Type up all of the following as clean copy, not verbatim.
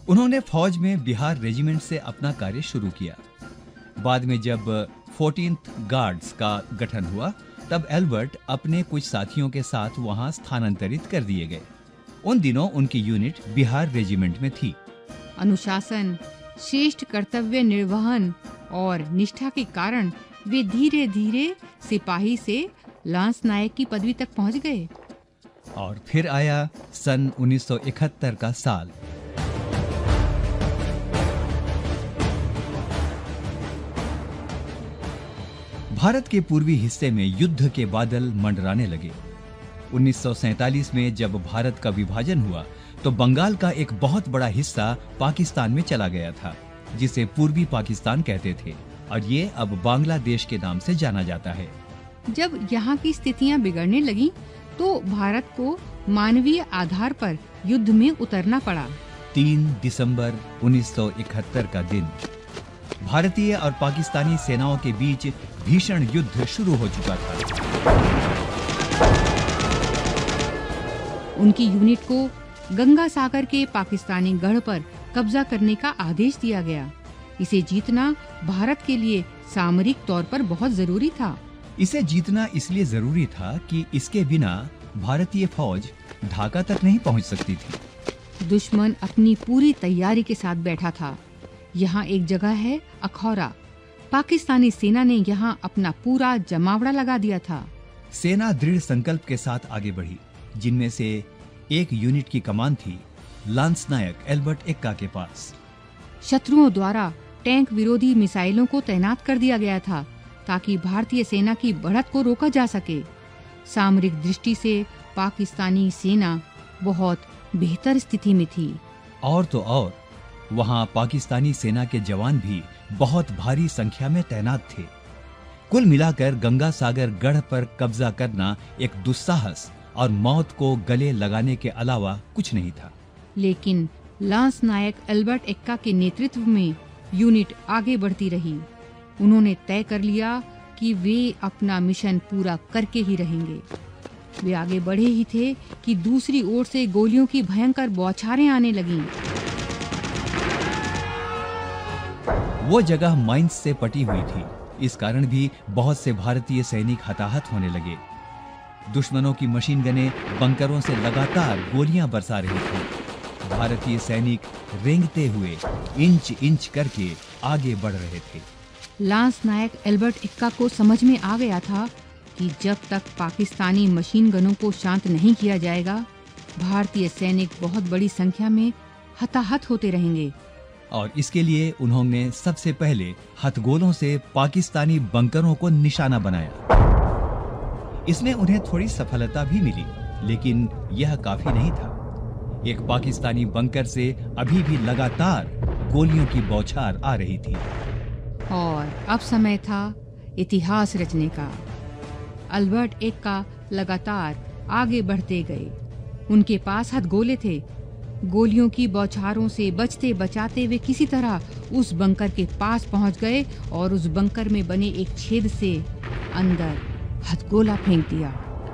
उन्होंने फौज में बिहार रेजिमेंट से अपना कार्य शुरू किया। बाद में जब 14th गार्ड्स का गठन हुआ तब एल्बर्ट अपने कुछ साथियों के साथ वहां स्थानांतरित कर दिए गए। उन दिनों उनकी यूनिट बिहार रेजिमेंट में थी। अनुशासन, श्रेष्ठ कर्तव्य निर्वहन और निष्ठा के कारण वे धीरे धीरे सिपाही से लांस नायक की पदवी तक पहुंच गए। और फिर आया सन 1971 का साल। भारत के पूर्वी हिस्से में युद्ध के बादल मंडराने लगे। 1947 में जब भारत का विभाजन हुआ तो बंगाल का एक बहुत बड़ा हिस्सा पाकिस्तान में चला गया था, जिसे पूर्वी पाकिस्तान कहते थे, और ये अब बांग्लादेश के नाम से जाना जाता है। जब यहाँ की स्थितियाँ बिगड़ने लगी तो भारत को मानवीय आधार पर युद्ध में उतरना पड़ा। 3 दिसंबर 1971 का दिन भारतीय और पाकिस्तानी सेनाओं के बीच भीषण युद्ध शुरू हो चुका था। उनकी यूनिट को गंगा सागर के पाकिस्तानी गढ़ पर कब्जा करने का आदेश दिया गया। इसे जीतना भारत के लिए सामरिक तौर पर बहुत जरूरी था। इसे जीतना इसलिए जरूरी था कि इसके बिना भारतीय फौज ढाका तक नहीं पहुंच सकती थी। दुश्मन अपनी पूरी तैयारी के साथ बैठा था। यहाँ एक जगह है अखौरा। पाकिस्तानी सेना ने यहाँ अपना पूरा जमावड़ा लगा दिया था। सेना दृढ़ संकल्प के साथ आगे बढ़ी, जिनमें से एक यूनिट की कमान थी लांस नायक एल्बर्ट एक्का के पास। शत्रुओं द्वारा टैंक विरोधी मिसाइलों को तैनात कर दिया गया था ताकि भारतीय सेना की बढ़त को रोका जा सके। सामरिक दृष्टि से पाकिस्तानी सेना बहुत बेहतर स्थिति में थी। और तो और वहां पाकिस्तानी सेना के जवान भी बहुत भारी संख्या में तैनात थे। कुल मिलाकर गंगा सागर गढ़ पर कब्जा करना एक दुस्साहस और मौत को गले लगाने के अलावा कुछ नहीं था। लेकिन लांस नायक एल्बर्ट एक्का के नेतृत्व में यूनिट आगे बढ़ती रही। उन्होंने तय कर लिया कि वे अपना मिशन पूरा करके ही रहेंगे। वे आगे बढ़े ही थे कि दूसरी ओर से गोलियों की भयंकर बौछारें आने लगीं। वो जगह माइंस से पटी हुई थी, इस कारण भी बहुत से भारतीय सैनिक हताहत होने लगे। दुश्मनों की मशीन गनें बंकरों से लगातार गोलियां बरसा रही थी। भारतीय सैनिक रेंगते हुए इंच इंच करके आगे बढ़ रहे थे। लांस नायक एल्बर्ट एक्का को समझ में आ गया था कि जब तक पाकिस्तानी मशीन गनों को शांत नहीं किया जाएगा, भारतीय सैनिक बहुत बड़ी संख्या में हताहत होते रहेंगे। और इसके लिए उन्होंने सबसे पहले हथगोलों से पाकिस्तानी बंकरों को निशाना बनाया। इसमें उन्हें थोड़ी सफलता भी मिली, लेकिन यह काफी नहीं था। एक पाकिस्तानी बंकर से अभी भी लगातार गोलियों की बौछार आ रही थी। और अब समय था इतिहास रचने का। एल्बर्ट एक्का लगातार आगे बढ़ते गए। उनके पास हथगोले थे। गोलियों की बौछारों से बचते बचाते वे किसी तरह उस बंकर के पास पहुंच गए और उस बंकर में बने एक छेद से अंदर हथगोला फेंक दिया।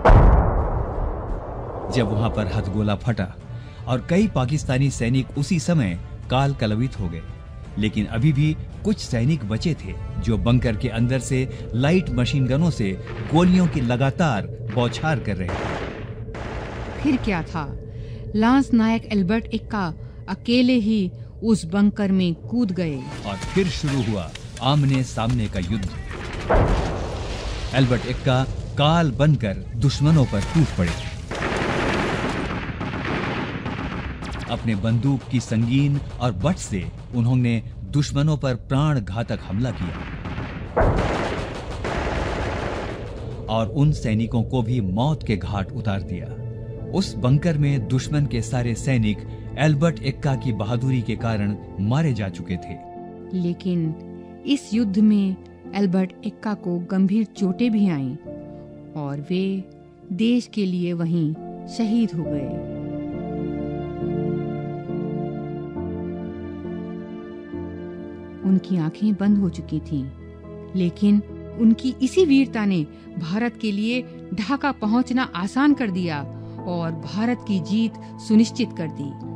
जब वहां पर हथगोला फटा और कई पाकिस्तानी सैनिक उसी समय काल कलवित हो गए, लेकिन अभी भी कुछ सैनिक बचे थे जो बंकर के अंदर से लाइट मशीन गनों से गोलियों की लगातार बौछार कर रहे थे। फिर क्या था? लांस नायक एल्बर्ट एक्का अकेले ही उस बंकर में कूद गए और फिर शुरू हुआ आमने सामने का युद्ध। एल्बर्ट एक्का काल बनकर दुश्मनों पर टूट पड़े। अपने बंदूक की संगीन और बट से उन्होंने दुश्मनों पर प्राण घातक हमला किया और उन सैनिकों को भी मौत के घाट उतार दिया। उस बंकर में दुश्मन के सारे सैनिक एल्बर्ट एक्का की बहादुरी के कारण मारे जा चुके थे। लेकिन इस युद्ध में एल्बर्ट एक्का को गंभीर चोटें भी आईं और वे देश के लिए वहीं शहीद हो गए। उनकी आंखें बंद हो चुकी थीं, लेकिन उनकी इसी वीरता ने भारत के लिए ढाका पहुंचना आसान कर दिया और भारत की जीत सुनिश्चित कर दी।